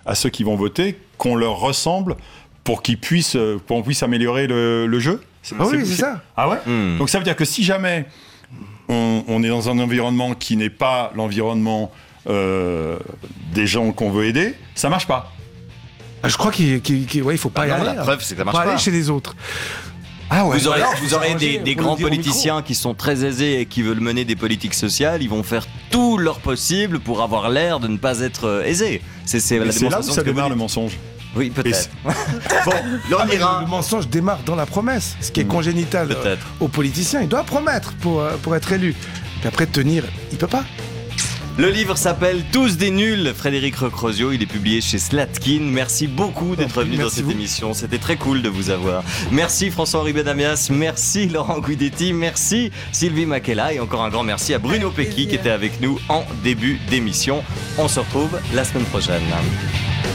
à ceux qui vont voter qu'on leur ressemble pour qu'on puisse améliorer le jeu. C'est ça. Ah ouais. Donc ça veut dire que si jamais on est dans un environnement qui n'est pas l'environnement des gens qu'on veut aider, ça marche pas. Je crois qu'il faut pas y aller. La preuve, c'est que ça marche pas. Aller chez les autres. Ah ouais. Vous aurez des grands politiciens qui sont très aisés et qui veulent mener des politiques sociales. Ils vont faire tout leur possible pour avoir l'air de ne pas être aisés. C'est la là où ça démarre le dit. mensonge. Oui, peut-être. Bon, le mensonge démarre dans la promesse, ce qui est congénital aux politiciens. Il doit promettre pour être élu. Puis après tenir, il peut pas. Le livre s'appelle Tous des nuls, Frédéric Recrosio, il est publié chez Slatkin. Merci beaucoup d'être venu dans cette émission, c'était très cool de vous avoir. Merci François-Henri Benamias, merci Laurent Guidetti, merci Sylvie Makela et encore un grand merci à Bruno Pecky qui était avec nous en début d'émission. On se retrouve la semaine prochaine.